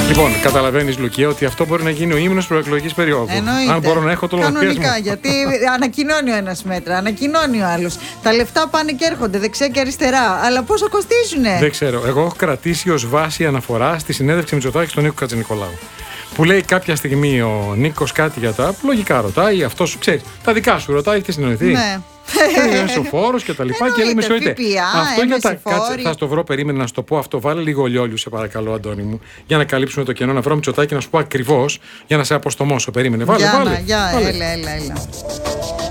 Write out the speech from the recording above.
Λοιπόν, καταλαβαίνεις, Λουκία, ότι αυτό μπορεί να γίνει ο ύμνος προεκλογικής περίοδου. Εννοείται. Αν μπορώ να έχω το λογαριασμό. Κανονικά, γιατί ανακοινώνει ο ένας μέτρα, ανακοινώνει ο άλλος. Τα λεφτά πάνε και έρχονται δεξιά και αριστερά. Αλλά πόσο κοστίζουνε? Δεν ξέρω. Εγώ έχω κρατήσει ως βάση αναφορά στη συνέντευξη Μητσοτάκη στον Νίκο Χατζηνικολάου. Που λέει κάποια στιγμή ο Νίκος κάτι για τα. Λογικά ρωτάει, αυτό σου ξέρει. Τα δικά σου ρωτάει, έχετε συνεννοηθεί. Ναι. Είσαι ο φόρος και τα λοιπά. Και λέει με συγχωρείτε. Αυτό για τα. Κάτσε, θα στο βρω, περίμενε να σου το πω αυτό. Βάλε λίγο ολιόλιου, σε παρακαλώ, Αντώνη μου. Για να καλύψουμε το κενό, να βρω Μητσοτάκη να σου πω ακριβώς για να σε αποστομώσω. Περίμενε. Βάλε. Έλα.